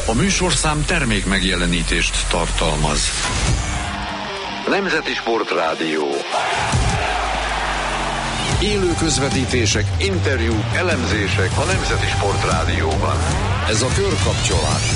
A műsorszám termék megjelenítést tartalmaz. Nemzeti Sportrádió. Élő közvetítések, interjúk, elemzések a Nemzeti Sportrádióban. Ez a Körkapcsolás.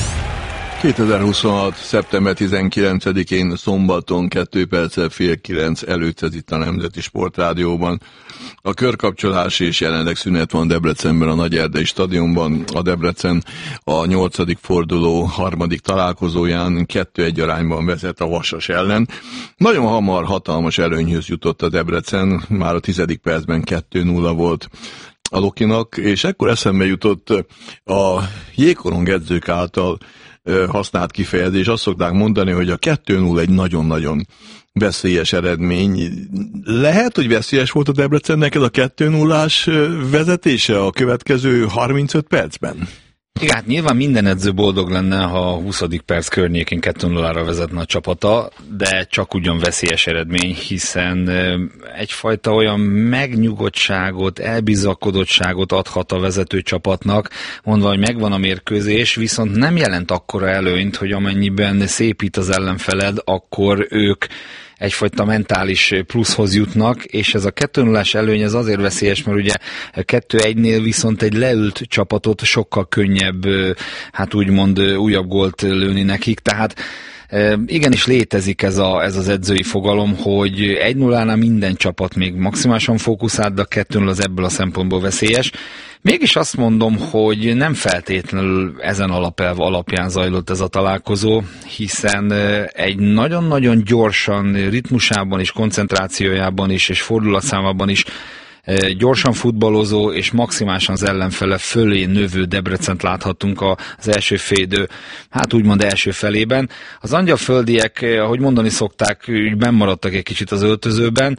2026. szeptember 19-én szombaton 2 perccel fél 9 előtt ez itt a Nemzeti Sportrádióban. A körkapcsolás és jelenleg szünet van Debrecenben a Nagy Erdei stadionban. A Debrecen a 8. forduló 3. találkozóján 2-1 arányban vezet a Vasas ellen. Nagyon hamar hatalmas előnyhöz jutott a Debrecen, már a 10. percben 2-0 volt a Lokinak, és ekkor eszembe jutott a jégkorong edzők által használt kifejezés. Azt szokták mondani, hogy a 2-0 egy nagyon-nagyon veszélyes eredmény. Lehet, hogy veszélyes volt a Debrecennek ez a 2-0-ás vezetése a következő 35 percben? Igen, hát nyilván minden edző boldog lenne, ha a 20. perc környékén 2-0-ra vezetne a csapata, de csak ugyan veszélyes eredmény, hiszen egyfajta olyan megnyugodtságot, elbizakodottságot adhat a vezető csapatnak, mondva, hogy megvan a mérkőzés, viszont nem jelent akkora előnyt, hogy amennyiben szépít az ellenfeled, akkor ők egyfajta mentális pluszhoz jutnak, és ez a 2-0-ás előny ez azért veszélyes, mert ugye 2-1-nél viszont egy leült csapatot sokkal könnyebb, hát úgymond újabb gólt lőni nekik, tehát igenis létezik ez az edzői fogalom, hogy 1-0-nál minden csapat még maximálisan fókuszált, de a 2-0 az ebből a szempontból veszélyes. Mégis azt mondom, hogy nem feltétlenül ezen alapelv alapján zajlott ez a találkozó, hiszen egy nagyon-nagyon gyorsan, ritmusában és koncentrációjában is, és fordulatszámában is gyorsan futballozó és maximálisan az ellenfele fölé növő Debrecent láthattunk az első félidő, hát úgymond első felében. Az angyalföldiek, ahogy mondani szokták, bennmaradtak egy kicsit az öltözőben,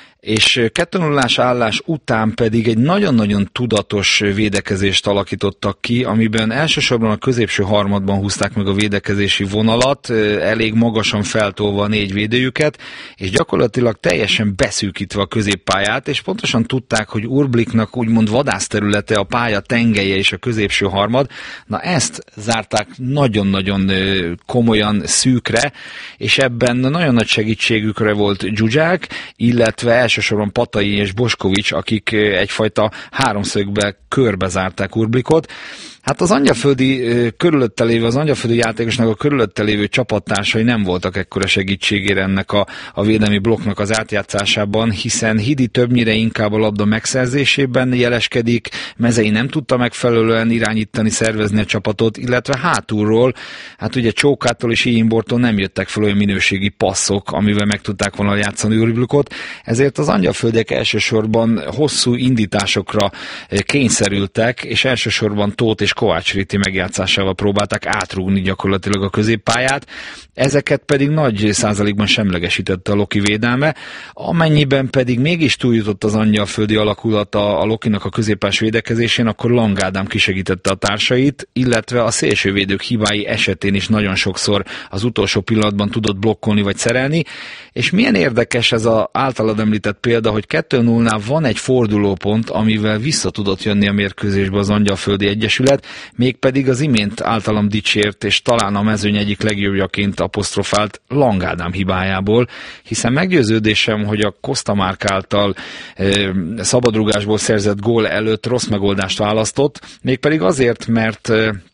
és 2-0-ás állás után pedig egy nagyon-nagyon tudatos védekezést alakítottak ki, amiben elsősorban a középső harmadban húzták meg a védekezési vonalat, elég magasan feltolva a 4 védőjüket, és gyakorlatilag teljesen beszűkítve a középpályát, és pontosan tudták, hogy Urbliknak úgymond vadászterülete, a pálya tengelye és a középső harmad, na ezt zárták nagyon-nagyon komolyan szűkre, és ebben nagyon nagy segítségükre volt Zsuzsák, illetve elsősorban Patai és Boskovics, akik egyfajta háromszögbe körbezárták Urblikot. Hát az angyalföldi körülötte lévő, az angyalföldi játékosnak a körülötte lévő csapattársai nem voltak ekkora segítségére ennek a védelmi blokknak az átjátszásában, hiszen Hidi többnyire inkább a labda megszerzésében jeleskedik, Mezei nem tudta megfelelően irányítani, szervezni a csapatot, illetve hátulról, hát ugye Csókától és Iimbortól nem jöttek fel olyan minőségi passzok, amivel meg tudták volna játszani Urblikot, ezért az angyalföldiek elsősorban hosszú indításokra kényszerültek, és elsősorban Tóth és Kovács Riti megjátszásával próbálták átrúgni gyakorlatilag a középpályát, ezeket pedig nagy százalékban semlegesítette a Loki védelme, amennyiben pedig mégis túljutott az angyalföldi alakulata a Lokinak a középpályás védekezésén, akkor Lang Ádám kisegítette a társait, illetve a szélsővédők hibái esetén is nagyon sokszor az utolsó pillanatban tudott blokkolni vagy szerelni, és milyen érdekes ez az általad említett példa, hogy 2-0-nál van egy fordulópont, amivel vissza tudott jönni a mérkőzésbe az Angyalföldi Egyesület, mégpedig az imént általam dicsért, és talán a mezőny egyik legjobbjaként apostrofált Lang Ádám hibájából, hiszen meggyőződésem, hogy a Costa Mark által szabadrugásból szerzett gól előtt rossz megoldást választott, mégpedig azért, mert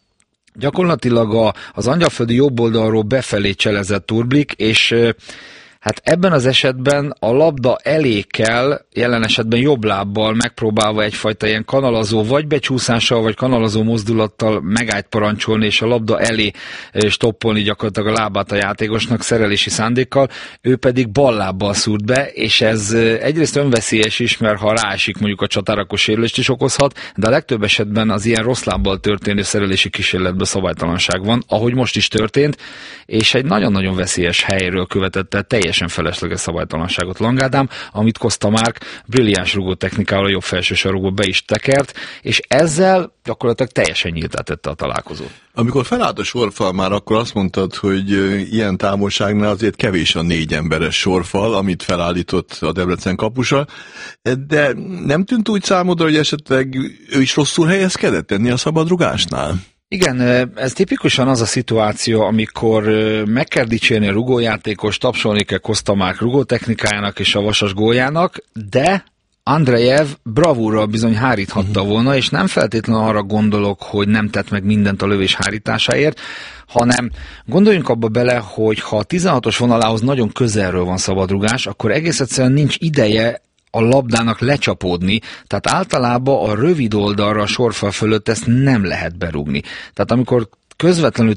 gyakorlatilag az angyalföldi jobb oldalról befelé cselezett Urblik, és hát ebben az esetben a labda elé kell, jelen esetben jobb lábbal megpróbálva egyfajta ilyen kanalazó, vagy becsúszással, vagy kanalazó mozdulattal megállt parancsolni, és a labda elé stoppolni gyakorlatilag a lábát a játékosnak szerelési szándékkal, ő pedig bal lábbal szúrt be, és ez egyrészt önveszélyes is, mert ha ráesik mondjuk a csatára, akkor sérülést is okozhat, de a legtöbb esetben az ilyen rossz lábbal történő szerelési kísérletben szabálytalanság van, ahogy most is történt, és egy nagyon-nagyon veszélyes helyről követette teljesen felesleges szabálytalanságot Lang Ádám, amit Costa Mark brilliáns rugótechnikával a jobb felső sarokba be is tekert, és ezzel gyakorlatilag teljesen nyíltá tette a találkozót. Amikor felállt a sorfal már, akkor azt mondtad, hogy ilyen távolságnál azért kevés a 4 emberes sorfal, amit felállított a Debrecen kapusa, de nem tűnt úgy számodra, hogy esetleg ő is rosszul helyezkedett ennél a szabadrugásnál? Igen, ez tipikusan az a szituáció, amikor meg kell dicsérni a rugójátékos, tapsolni kell Kosztamák rugótechnikájának és a Vasas góljának, de Andrejev bravúrral bizony háríthatta volna, és nem feltétlenül arra gondolok, hogy nem tett meg mindent a lövés hárításáért, hanem gondoljunk abba bele, hogy ha a 16-os vonalához nagyon közelről van szabadrugás, akkor egész egyszerűen nincs ideje a labdának lecsapódni, tehát általában a rövid oldalra a sorfal fölött ezt nem lehet berúgni. Tehát amikor közvetlenül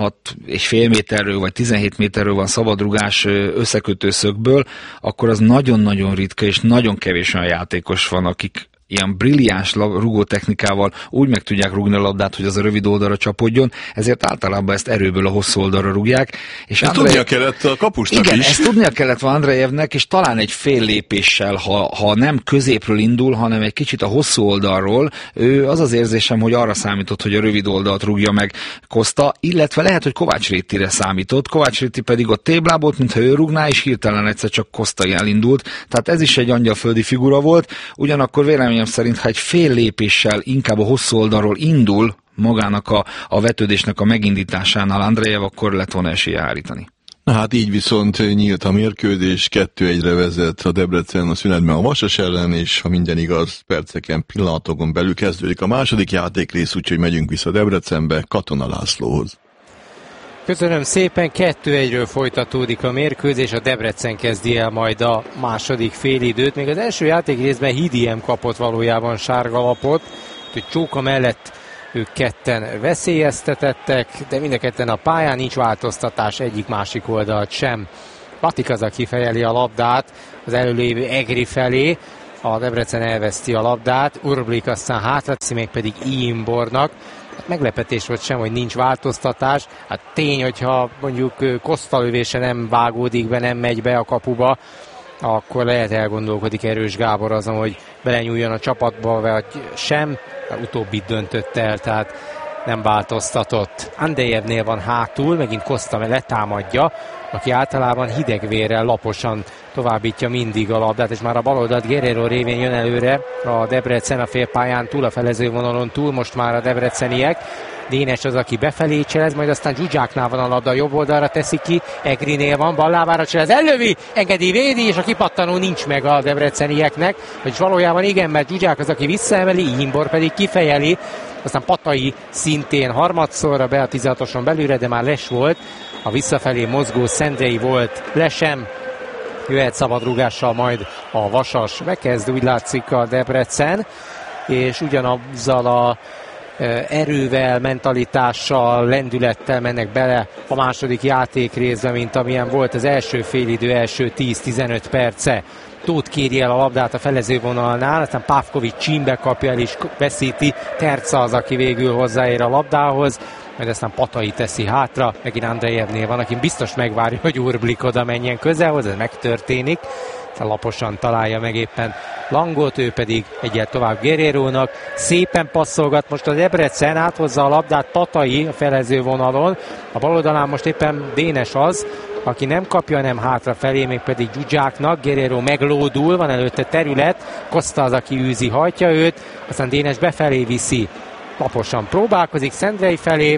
16,5 méterről vagy 17 méterről van szabadrugás összekötőszögből, akkor az nagyon-nagyon ritka, és nagyon kevés olyan játékos van, akik ilyen brilliáns rugótechnikával úgy meg tudják rúgni a labdát, hogy az a rövid oldalra csapódjon, ezért általában ezt erőből a hosszú oldalra rúgják. És tudnia kellett a kapusnak igen, is. ezt tudnia kellett Andrejevnek, és talán egy fél lépéssel, ha nem középről indul, hanem egy kicsit a hosszú oldalról, ő az érzésem, hogy arra számított, hogy a rövid oldalt rúgja meg Koszta, illetve lehet, hogy Kovács Rétire számított. Kovács Réti pedig ott téblábolt, mintha ő rúgná, és hirtelen egyszer csak Koszta elindult. Tehát ez is egy angyalföldi figura volt, ugyanakkor véleményem szerint, ha egy fél lépéssel inkább a hosszú oldalról indul magának a vetődésnek a megindításánál Andrejev, akkor lett volna esélye hárítani. Na hát így viszont nyílt a mérkőzés, 2-1-re vezet a Debrecen a szünetben a Vasas ellen, és ha minden igaz, perceken, pillanatokon belül kezdődik a második játékrész, úgyhogy megyünk vissza Debrecenbe, Katona Lászlóhoz. Köszönöm szépen, 2-1-ről folytatódik a mérkőzés, a Debrecen kezdi el majd a második félidőt. Még az első játékrészben Hidiem kapott valójában sárga lapot, hogy Csóka mellett ők ketten veszélyeztetettek, de mind a ketten a pályán, nincs változtatás egyik-másik oldalt sem. Batik az, aki fejeli a labdát az előlévő Egri felé, a Debrecen elveszti a labdát, Urblik aztán hátrateszi, még pedig Imbornak. Hát meglepetés volt sem, hogy nincs változtatás. Hát tény, hogyha mondjuk Koszta lövése nem vágódik be, nem megy be a kapuba, akkor lehet elgondolkodik Erős Gábor azon, hogy belenyúljon a csapatba, vagy sem. Utóbbit döntött el, tehát nem változtatott. Andrejevnél van hátul, megint Koszta letámadja, aki általában hidegvérrel laposan továbbítja mindig a labdát, és már a baloldalt Guerrero révén jön előre a Debrecen a félpályán túl, a felezővonalon túl, most már a debreceniek. Dénes az, aki befelé cselez, majd aztán Zsuzsáknál van a labda, jobb oldalra teszi ki, Egrinél van, bal lábára cselez, ellövi, engedi, védi, és a kipattanó nincs meg a debrecenieknek, vagyis valójában igen, mert Zsuzsák az, aki visszaemeli, Imbor pedig kifejeli, aztán Patai szintén harmadszorra be a 16-oson belülre, de már les volt, a visszafelé mozgó Szendrei volt, lesem, jöhet szabadrúgással majd a Vasas, bekezd, úgy látszik a Debrecen, és ugyanazzal a erővel, mentalitással, lendülettel mennek bele a második játékrészbe, mint amilyen volt az első félidő, első 10-15 perce. Tóth kéri el a labdát a felezővonalnál, aztán Pávkovics csímbe kapja el és veszíti, Terca az, aki végül hozzáér a labdához, majd aztán Patai teszi hátra, megint Andrejevnél van, aki biztos megvárja, hogy Urblik oda menjen közelhoz, ez megtörténik. Laposan találja meg éppen Langot, ő pedig egyel tovább Guerrerónak. Szépen passzolgat most a Debrecen, áthozza a labdát Patai a felező vonalon. A bal oldalán most éppen Dénes az, aki nem kapja, nem hátrafelé, még pedig Zsuzsáknak. Guerrero meglódul, van előtte terület, Koszta az, aki űzi, hajtja őt, aztán Dénes befelé viszi. Laposan próbálkozik Szendrei felé,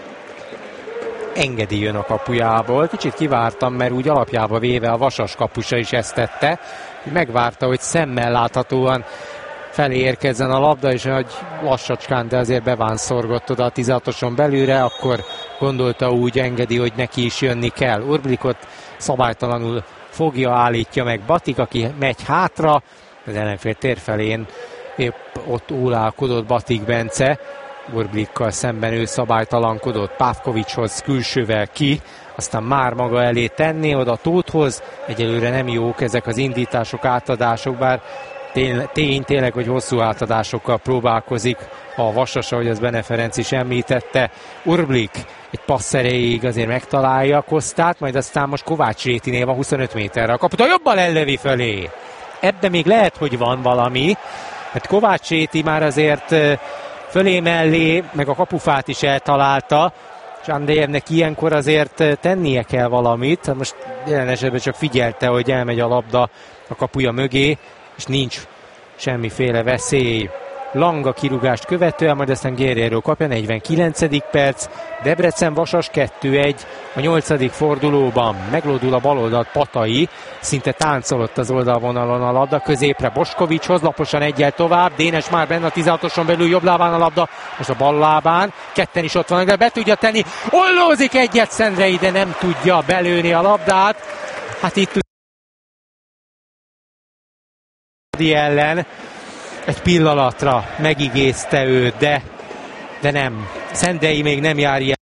Engedi jön a kapujából. Kicsit kivártam, mert úgy alapjába véve a Vasas kapusa is ezt tette. Megvárta, hogy szemmel láthatóan felé érkezzen a labda, és hogy lassacskán, de azért bevánszorgott oda a 16-oson belülre, akkor gondolta úgy Engedi, hogy neki is jönni kell. Urblikot szabálytalanul fogja, állítja meg Batik, aki megy hátra, az ellenfél térfelén épp ott ólálkodott Batik Bence, Urblikkal szemben ő szabálytalankodott, Pávkovicshoz külsővel ki, aztán már maga elé tenni, oda Tóthhoz, egyelőre nem jók ezek az indítások, átadások, bár tényleg, hogy hosszú átadásokkal próbálkozik a Vasas, ahogy az Bene Ferenc is említette. Urblik egy passz erejéig azért megtalálja Kosztát, majd aztán most Kovács Rétinél van 25 méterre a kaput, a jobban ellövi fölé. Ebben még lehet, hogy van valami, mert Kovács Réti már azért fölé mellé, meg a kapufát is eltalálta, és Andrejevnek ilyenkor azért tennie kell valamit. Most jelen esetben csak figyelte, hogy elmegy a labda a kapuja mögé, és nincs semmiféle veszély. Langa kirúgást követően, majd aztán Guerrero kapja, 49. perc, Debrecen-Vasas 2-1 a 8. fordulóban. Meglódul a baloldalt Patai, szinte táncolott az oldalvonalon a labda, középre Boskovicshoz, laposan egyel tovább, Dénes már benne a 16-oson belül, jobb lábán a labda, most a bal lábán, ketten is ott vannak, de be tudja tenni, ollózik egyet Szendrei, de nem tudja belőni a labdát. Hát itt ellen egy pillanatra megigézte őt, de nem. Szendrei még nem jár ilyen.